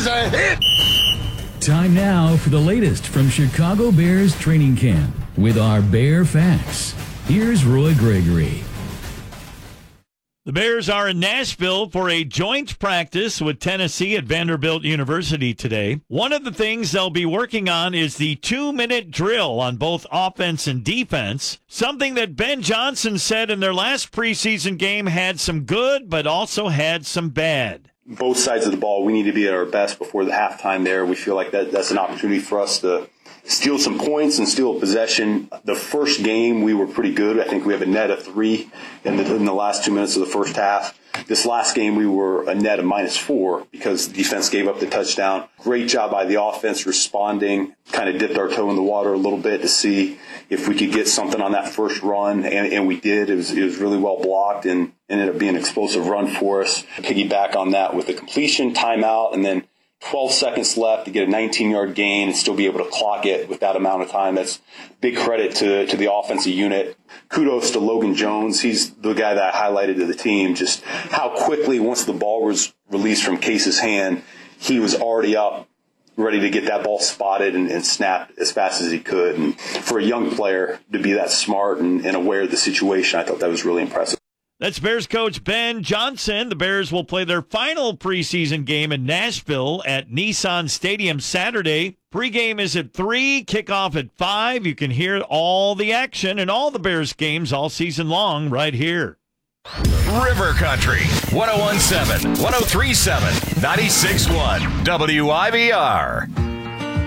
is a hit! Time now for the latest from Chicago Bears training camp with our Bear Facts. Here's Roy Gregory. The Bears are in Nashville for a joint practice with Tennessee at Vanderbilt University today. One of the things they'll be working on is the 2-minute drill on both offense and defense, something that Ben Johnson said in their last preseason game had some good but also had some bad. Both sides of the ball, we need to be at our best before the halftime there. We feel like that's an opportunity for us to steal some points and steal possession. The first game, we were pretty good. I think we have a net of 3 in the last 2 minutes of the first half. This last game, we were a net of -4 because the defense gave up the touchdown. Great job by the offense responding, kind of dipped our toe in the water a little bit to see if we could get something on that first run, and we did. It was really well blocked and ended up being an explosive run for us. Piggyback on that with the completion, timeout, and then 12 seconds left to get a 19-yard gain and still be able to clock it with that amount of time. That's big credit to the offensive unit. Kudos to Logan Jones. He's the guy that I highlighted to the team, just how quickly, once the ball was released from Case's hand, he was already up, ready to get that ball spotted and snapped as fast as he could. And for a young player to be that smart and aware of the situation, I thought that was really impressive. That's Bears coach Ben Johnson. The Bears will play their final preseason game in Nashville at Nissan Stadium Saturday. Pregame is at 3, kickoff at 5. You can hear all the action and all the Bears games all season long right here. River Country, 101.7, 103.7, 96.1, WIBR.